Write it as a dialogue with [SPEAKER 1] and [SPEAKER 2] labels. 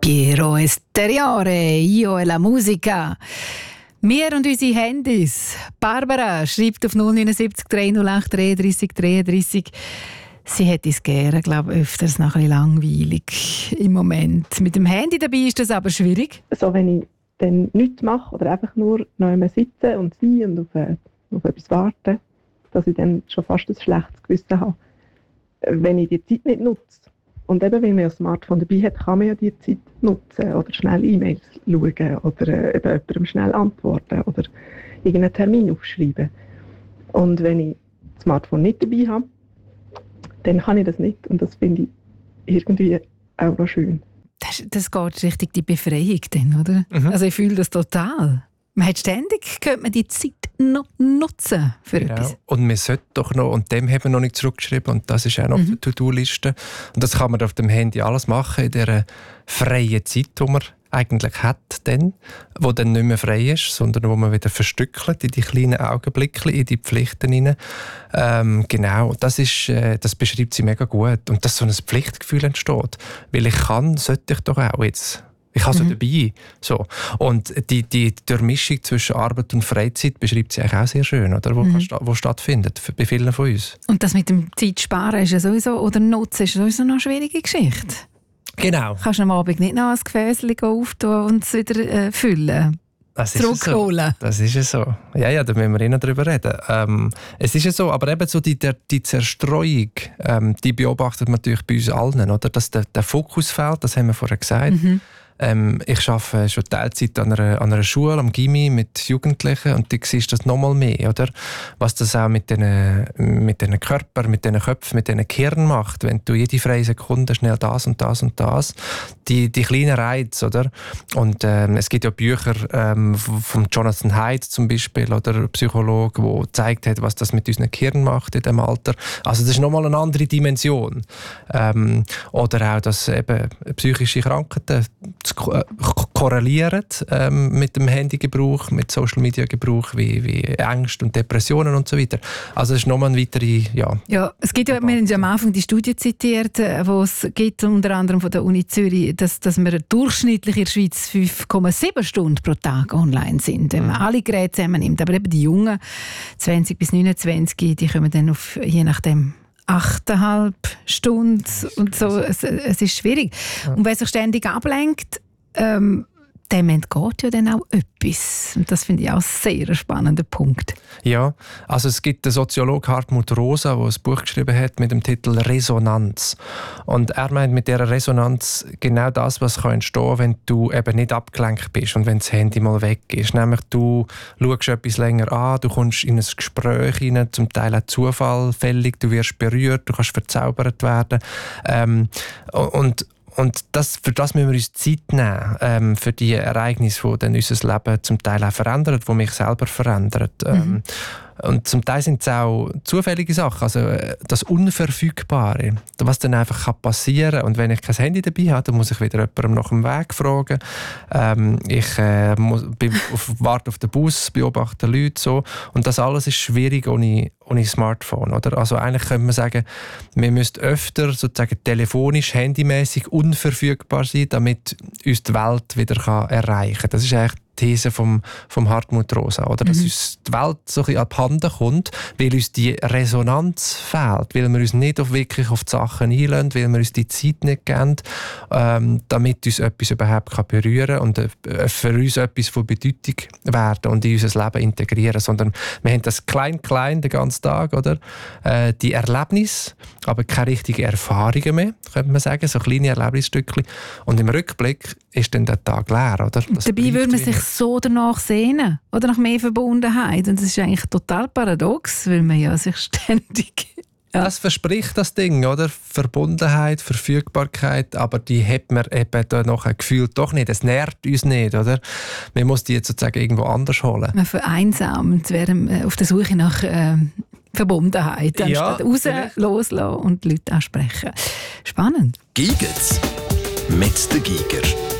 [SPEAKER 1] Quiero esteriore, io e la musica. Wir und unsere Handys. Barbara schreibt auf 079 308 33 33. Sie hätte es gerne, glaube ich, öfters noch ein bisschen langweilig im Moment. Mit dem Handy dabei ist das aber schwierig.
[SPEAKER 2] So, wenn ich dann nichts mache oder einfach nur noch einmal sitze und sein und auf etwas warten, dass ich dann schon fast ein schlechtes Gewissen habe, wenn ich die Zeit nicht nutze. Und eben, wenn man ein Smartphone dabei hat, kann man ja die Zeit nutzen oder schnell E-Mails schauen oder eben jemandem schnell antworten oder irgendeinen Termin aufschreiben. Und wenn ich das Smartphone nicht dabei habe, dann kann ich das nicht. Und das finde ich irgendwie auch noch schön.
[SPEAKER 1] Das geht richtig die Befreiung dann, oder? Mhm. Also ich fühle das total. Man hat ständig, könnte man die Zeit noch nutzen für etwas.
[SPEAKER 3] Und man sollte doch noch, und dem haben wir noch nicht zurückgeschrieben, und das ist auch noch auf der To-Do-Liste. Und das kann man auf dem Handy alles machen, in dieser freien Zeit, die man eigentlich hat, dann, wo dann nicht mehr frei ist, sondern wo man wieder verstückelt in die kleinen Augenblicke, in die Pflichten hinein. Genau, das beschreibt sie mega gut. Und dass so ein Pflichtgefühl entsteht. Weil sollte ich doch auch jetzt. Ich habe so dabei. So. Und die Durchmischung zwischen Arbeit und Freizeit beschreibt sie eigentlich auch sehr schön, oder? Wo stattfindet, bei vielen von uns.
[SPEAKER 1] Und das mit dem Zeitsparen ist ja sowieso, oder Nutzen ist sowieso noch eine schwierige Geschichte.
[SPEAKER 3] Genau.
[SPEAKER 1] Kannst du am Abend nicht noch ein Gefäßchen auftun und es wieder füllen? Zurückholen.
[SPEAKER 3] Das ist ja so. Ja, da müssen wir noch drüber reden. Es ist ja so, aber eben so die Zerstreuung, die beobachtet man natürlich bei uns allen, oder? Dass der Fokus fehlt, das haben wir vorher gesagt. Ich arbeite schon Teilzeit an einer Schule, am Gymi, mit Jugendlichen, und du siehst das nochmal mehr, oder? Was das auch mit diesen Körpern, mit diesen Köpfen, mit diesen Gehirn macht, wenn du jede freie Sekunde schnell das und das und das, die kleinen Reize, oder? Und es gibt ja Bücher von Jonathan Haidt zum Beispiel, oder ein Psychologe, der gezeigt hat, was das mit unserem Gehirn macht in diesem Alter. Also das ist nochmal eine andere Dimension. Oder auch, dass eben psychische Krankheiten korrelieren mit dem Handygebrauch, mit Social-Media-Gebrauch, wie Ängste und Depressionen und so weiter. Also das ist nochmal eine weitere...
[SPEAKER 1] Ja, es gibt ja, wir haben ja am Anfang die Studie zitiert, wo es gibt, unter anderem von der Uni Zürich, dass wir durchschnittlich in der Schweiz 5,7 Stunden pro Tag online sind, wenn man alle Geräte zusammennimmt. Aber eben die Jungen, 20 bis 29, die kommen dann auf, je nachdem, 8,5 Stunden und so. Es ist schwierig. Und wer sich ständig ablenkt, dem entgeht ja dann auch etwas. Und das finde ich auch ein sehr spannender Punkt.
[SPEAKER 3] Ja, also es gibt den Soziologen Hartmut Rosa, der ein Buch geschrieben hat mit dem Titel «Resonanz». Und er meint mit dieser Resonanz genau das, was entstehen kann, wenn du eben nicht abgelenkt bist und wenn das Handy mal weg ist. Nämlich du schaust etwas länger an, du kommst in ein Gespräch hinein, zum Teil auch zufallfällig, du wirst berührt, du kannst verzaubert werden. Und für das müssen wir uns Zeit nehmen, für die Ereignisse, die dann unser Leben zum Teil auch verändern, die mich selber verändern. Und zum Teil sind es auch zufällige Sachen, also das Unverfügbare, was dann einfach passieren kann. Und wenn ich kein Handy dabei habe, dann muss ich wieder jemandem nach dem Weg fragen. Ich warte auf den Bus, beobachte Leute so. Und das alles ist schwierig ohne Smartphone, oder? Also eigentlich könnte man sagen, wir müssten öfter sozusagen telefonisch, handymäßig unverfügbar sein, damit uns die Welt wieder erreichen kann. Das ist eigentlich die These vom Hartmut Rosa, oder? Dass uns die Welt so ein bisschen abhanden kommt, weil uns die Resonanz fehlt, weil wir uns nicht wirklich auf die Sachen einlassen, weil wir uns die Zeit nicht geben, damit uns etwas überhaupt berühren kann und für uns etwas von Bedeutung werden und in unser Leben integrieren. Sondern wir haben das klein den ganzen Tag, oder? Die Erlebnisse, aber keine richtigen Erfahrungen mehr, könnte man sagen, so kleine Erlebnisstückchen. Und im Rückblick ist dann der Tag leer, oder?
[SPEAKER 1] Dabei würde man sich so danach sehnen, oder nach mehr Verbundenheit. Und das ist eigentlich total paradox, weil man ja sich ständig... Ja.
[SPEAKER 3] Das verspricht das Ding, oder? Verbundenheit, Verfügbarkeit, aber die hat man eben da noch ein Gefühl doch nicht. Es nährt uns nicht, oder? Man muss die jetzt sozusagen irgendwo anders holen.
[SPEAKER 1] Man vereinsamt, während auf der Suche nach Verbundenheit, anstatt raus, loslassen und die Leute ansprechen. Spannend.
[SPEAKER 4] Giget's mit den Giger.